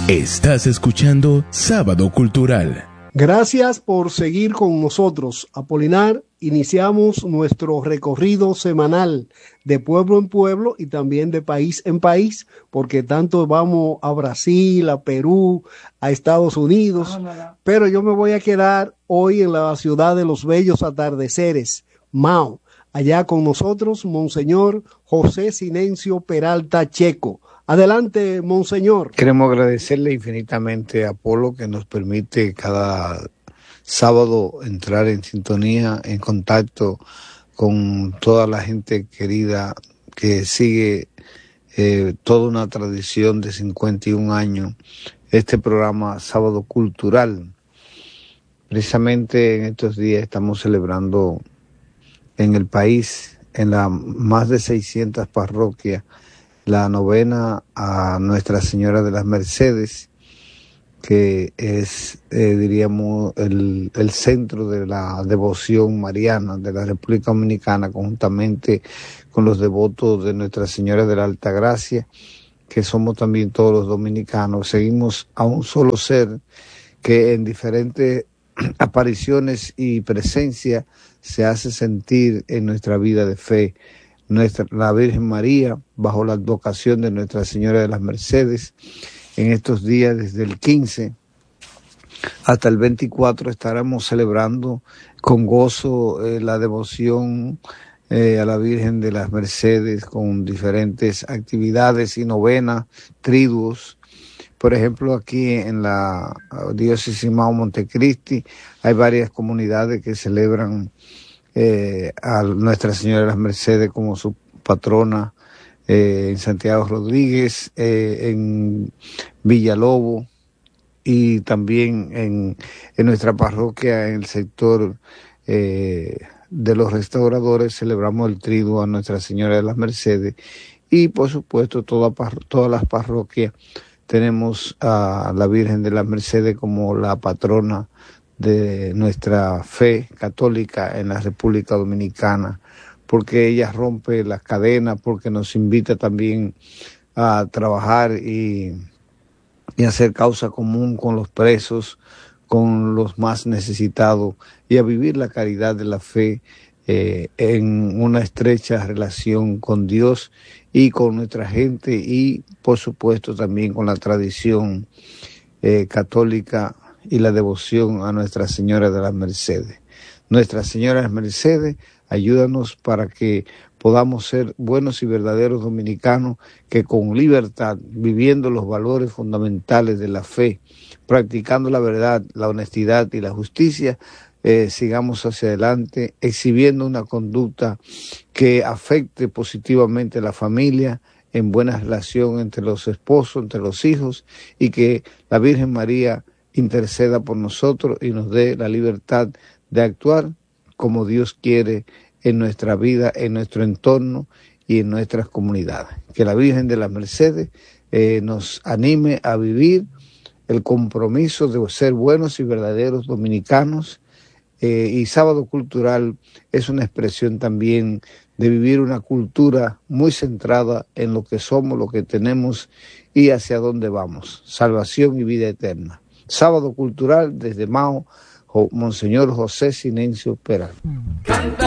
Estás escuchando Sábado Cultural. Gracias por seguir con nosotros, Apolinar. Iniciamos nuestro recorrido semanal de pueblo en pueblo y también de país en país, porque tanto vamos a Brasil, a Perú, a Estados Unidos, pero yo me voy a quedar hoy en la ciudad de los bellos atardeceres, Mao. Allá con nosotros, Monseñor José Sinencio Peralta Checo. Adelante, Monseñor. Queremos agradecerle infinitamente a Apolo que nos permite cada sábado entrar en sintonía, en contacto con toda la gente querida que sigue toda una tradición de 51 años, este programa Sábado Cultural. Precisamente en estos días estamos celebrando en el país, en las más de 600 parroquias, la novena a Nuestra Señora de las Mercedes, que es, diríamos, el centro de la devoción mariana de la República Dominicana, conjuntamente con los devotos de Nuestra Señora de la Altagracia, que somos también todos los dominicanos. Seguimos a un solo ser que en diferentes apariciones y presencia se hace sentir en nuestra vida de fe. La Virgen María, bajo la advocación de Nuestra Señora de las Mercedes, en estos días, desde el 15 hasta el 24, estaremos celebrando con gozo la devoción a la Virgen de las Mercedes, con diferentes actividades y novenas, triduos. Por ejemplo, aquí en la diócesis Mao Montecristi hay varias comunidades que celebran a Nuestra Señora de las Mercedes como su patrona, en Santiago Rodríguez, en Villalobo, y también en nuestra parroquia, en el sector de los restauradores, celebramos el triduo a Nuestra Señora de las Mercedes, y por supuesto todas las parroquias tenemos a la Virgen de las Mercedes como la patrona de nuestra fe católica en la República Dominicana, porque ella rompe las cadenas, porque nos invita también a trabajar y hacer causa común con los presos, con los más necesitados, y a vivir la caridad de la fe en una estrecha relación con Dios y con nuestra gente, y por supuesto también con la tradición católica y la devoción a Nuestra Señora de las Mercedes. Nuestra Señora de las Mercedes, ayúdanos para que podamos ser buenos y verdaderos dominicanos, que con libertad, viviendo los valores fundamentales de la fe, practicando la verdad, la honestidad y la justicia, sigamos hacia adelante, exhibiendo una conducta que afecte positivamente a la familia, en buena relación entre los esposos, entre los hijos, y que la Virgen María interceda por nosotros y nos dé la libertad de actuar como Dios quiere en nuestra vida, en nuestro entorno y en nuestras comunidades. Que la Virgen de las Mercedes nos anime a vivir el compromiso de ser buenos y verdaderos dominicanos, y Sábado Cultural es una expresión también de vivir una cultura muy centrada en lo que somos, lo que tenemos y hacia dónde vamos. Salvación y vida eterna. Sábado Cultural desde Mao, Monseñor José Sinencio Peralta.